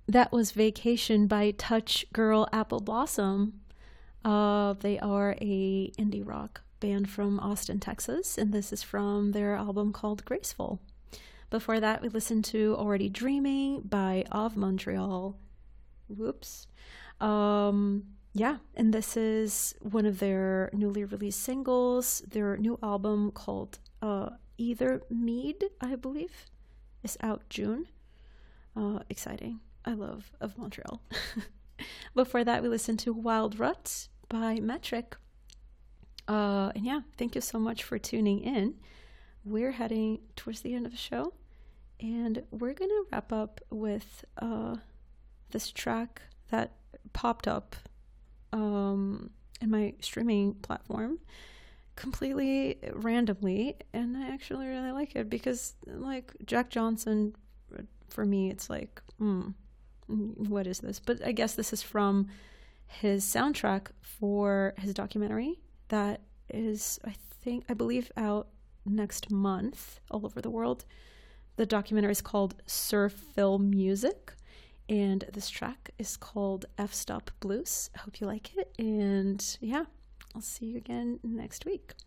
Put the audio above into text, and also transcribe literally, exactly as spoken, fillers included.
That was Vacation by Touch Girl Apple Blossom. Uh, they are a indie rock band from Austin, Texas, and this is from their album called Graceful. Before that, we listened to Already Dreaming by Of Montreal. Whoops. Um, yeah, and this is one of their newly released singles. Their new album called uh, Either Mead, I believe, is out June. Uh, exciting. I love Of Montreal. Before that, we listened to Wild Rut by Metric. Uh, and yeah, thank you so much for tuning in. We're heading towards the end of the show, and we're going to wrap up with uh, this track that popped up um, in my streaming platform completely randomly, and I actually really like it because, like, Jack Johnson, for me, it's like, hmm, what is this? But I guess this is from his soundtrack for his documentary that is, I think, I believe, out next month all over the world. The documentary is called Surf Film Music, and this track is called F-Stop Blues. I hope you like it, and yeah, I'll see you again next week.